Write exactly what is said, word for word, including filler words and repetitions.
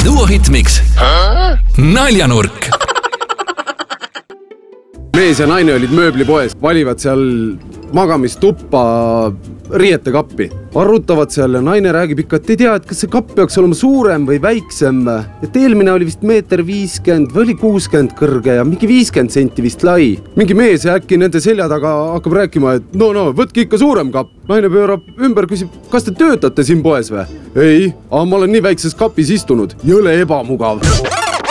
Duo Hitmix Naljanurk. Mees ja naine olid mööblipoes, valivad seal magamistuppa riietekappi. Arutavad seal ja naine räägib ikka, et ei tea, et kas see kapp peaks olema suurem või väiksem. Et eelmine oli vist meeter viiskümmend või oli kuuskümmend kõrge ja mingi viiskümmend senti vist lai. Mingi mees ja äkki nende selja taga hakkab rääkima, et no no, võtke ikka suurem kapp. Naine pöörab ümber, küsib, kas te töötate siin poes või? Ei, aga ma olen nii väikses kapis istunud. Jõle ebamugav.